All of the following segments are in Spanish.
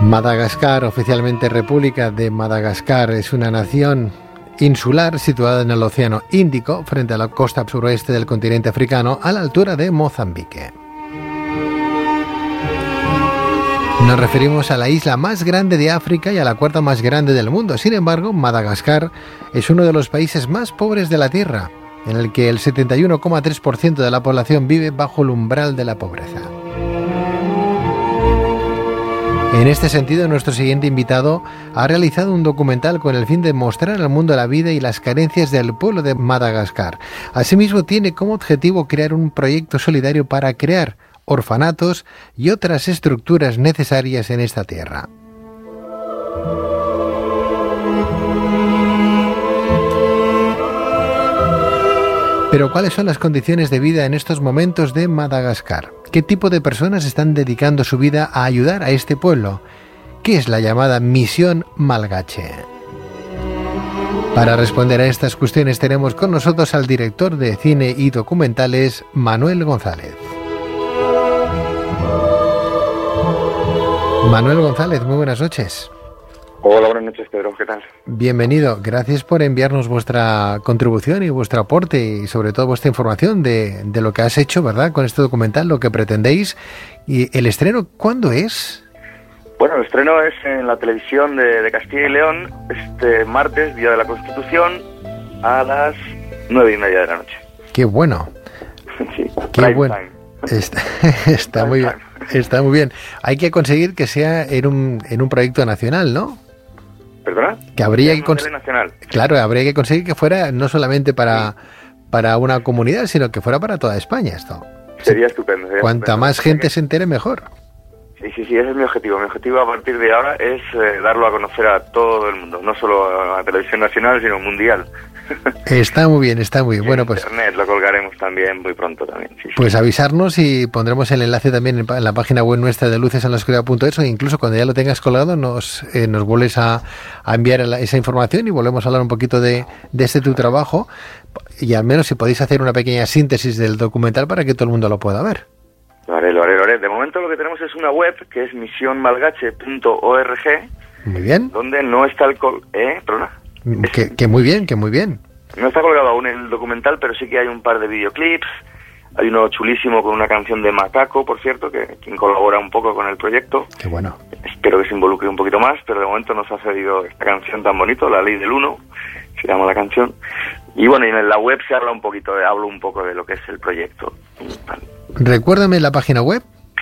Madagascar, oficialmente República de Madagascar, es una nación insular situada en el Océano Índico, frente a la costa suroeste del continente africano, a la altura de Mozambique. Nos referimos a la isla más grande de África y a la cuarta más grande del mundo. Sin embargo, Madagascar es uno de los países más pobres de la Tierra, en el que el 71,3% de la población vive bajo el umbral de la pobreza. En este sentido, nuestro siguiente invitado ha realizado un documental con el fin de mostrar al mundo la vida y las carencias del pueblo de Madagascar. Asimismo, tiene como objetivo crear un proyecto solidario para crear orfanatos y otras estructuras necesarias en esta tierra. Pero ¿cuáles son las condiciones de vida en estos momentos de Madagascar? ¿Qué tipo de personas están dedicando su vida a ayudar a este pueblo? ¿Qué es la llamada Misión Malgache? Para responder a estas cuestiones tenemos con nosotros al director de cine y documentales, Manuel González. Manuel González, muy buenas noches. Hola, buenas noches, Pedro, ¿qué tal? Bienvenido, gracias por enviarnos vuestra contribución y vuestro aporte y sobre todo vuestra información de lo que has hecho, ¿verdad?, con este documental, lo que pretendéis. ¿Y el estreno cuándo es? Bueno, el estreno es en la televisión de Castilla y León, este martes, Día de la Constitución, a las 9:30 de la noche. ¡Qué bueno! Sí, ¡Qué bueno! Está muy bien. Está muy bien. Hay que conseguir que sea en un proyecto nacional, ¿no? ¿Perdona? Que habría que nacional. Claro, habría que conseguir que fuera no solamente para una comunidad, sino que fuera para toda España esto. Sería estupendo. Cuanta más gente se entere, mejor. Sí, ese es mi objetivo. Mi objetivo a partir de ahora es darlo a conocer a todo el mundo, no solo a la televisión nacional, sino mundial. Está muy bien, está muy bien. Bueno, pues Internet lo colgaremos también muy pronto también. Sí. Pues avisarnos y pondremos el enlace también en la página web nuestra de lucesenlaoscuridad.es, o incluso cuando ya lo tengas colgado nos vuelves a enviar esa información y volvemos a hablar un poquito de este tu trabajo, y al menos si podéis hacer una pequeña síntesis del documental para que todo el mundo lo pueda ver. Lo haré. De momento lo que tenemos es una web que es misionmalgache.org. Muy bien. Donde no está el... ¿Perdona? Que muy bien. No está colgado aún el documental, pero sí que hay un par de videoclips. Hay uno chulísimo con una canción de Macaco, por cierto, quien colabora un poco con el proyecto. Qué bueno. Espero que se involucre un poquito más, pero de momento nos ha cedido esta canción tan bonito, La Ley del Uno, se llama la canción. Y bueno, y en la web se hablo un poco de lo que es el proyecto. Recuérdame la página web.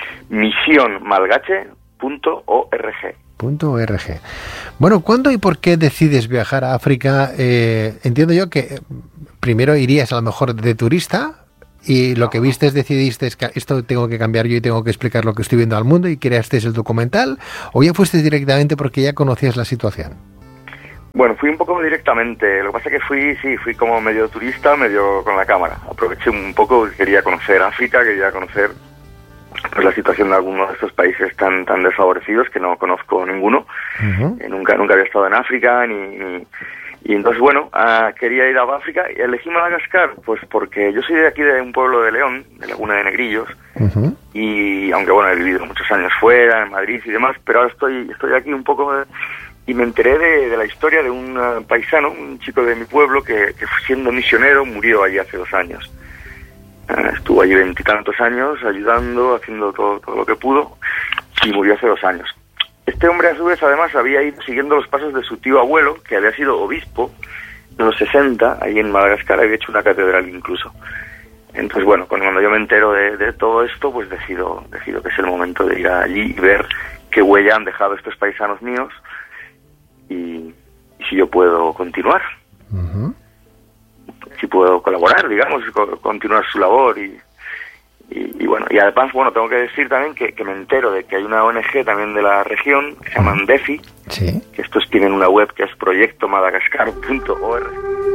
misionmalgache.org. .org. Bueno, ¿cuándo y por qué decides viajar a África? Entiendo yo que primero irías a lo mejor de turista y lo que viste decidiste es que esto tengo que cambiar yo y tengo que explicar lo que estoy viendo al mundo y creaste el documental, o ya fuiste directamente porque ya conocías la situación. Bueno, fui un poco directamente. Lo que pasa es que fui como medio turista, medio con la cámara. Aproveché un poco, quería conocer África, quería conocer pues la situación de algunos de estos países tan desfavorecidos, que no conozco ninguno. Uh-huh. Nunca había estado en África y entonces bueno, quería ir a África y elegí Madagascar pues porque yo soy de aquí, de un pueblo de León, de Laguna de Negrillos. Uh-huh. Y aunque bueno, he vivido muchos años fuera, en Madrid y demás, pero ahora estoy aquí un poco y me enteré de la historia de un paisano, un chico de mi pueblo que siendo misionero murió allí hace 2 años. Estuvo allí 20 y tantos años ayudando, haciendo todo lo que pudo, y murió hace 2 años. Este hombre a su vez además había ido siguiendo los pasos de su tío abuelo, que había sido obispo en los 60, ahí en Madagascar, había hecho una catedral incluso. Entonces bueno, cuando yo me entero de todo esto, pues decido que es el momento de ir allí y ver qué huella han dejado estos paisanos míos y si yo puedo continuar. Uh-huh. Si puedo colaborar, digamos, continuar su labor y bueno, y además, bueno, tengo que decir también que me entero de que hay una ONG también de la región que se llama DEFI, ¿sí?, que estos tienen una web que es proyectomadagascar.org.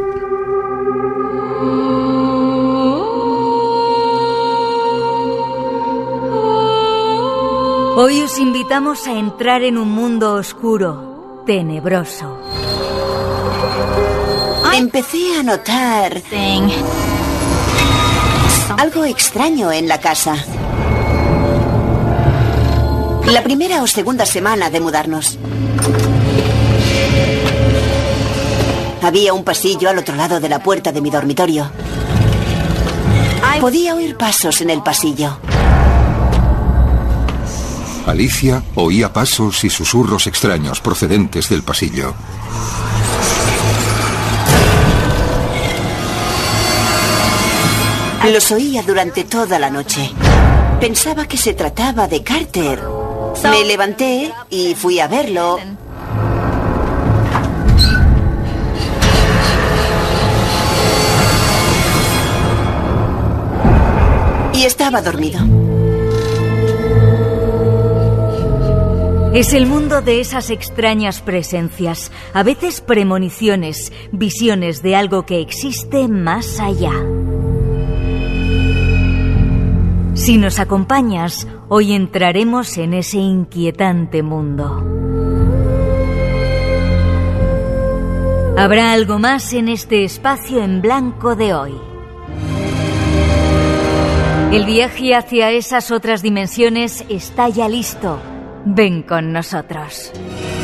Hoy os invitamos a entrar en un mundo oscuro, tenebroso. Empecé a notar algo extraño en la casa. La primera o segunda semana de mudarnos. Había un pasillo al otro lado de la puerta de mi dormitorio. Podía oír pasos en el pasillo. Alicia oía pasos y susurros extraños procedentes del pasillo. Los oía durante toda la noche. Pensaba que se trataba de Carter. Me levanté y fui a verlo. Y estaba dormido. Es el mundo de esas extrañas presencias, a veces premoniciones, visiones de algo que existe más allá. Si nos acompañas, hoy entraremos en ese inquietante mundo. Habrá algo más en este espacio en blanco de hoy. El viaje hacia esas otras dimensiones está ya listo. Ven con nosotros.